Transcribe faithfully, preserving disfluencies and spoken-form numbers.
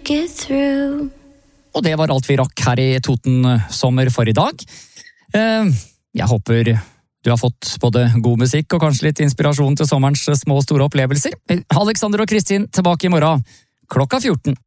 make it through. Og det var alt vi rakk her i Toten Sommer for i dag. Jeg håper du har fått både god musikk og kanskje litt inspirasjon til sommerens små og store opplevelser. Alexander og Kristin tilbake i morgen klokka fjorten.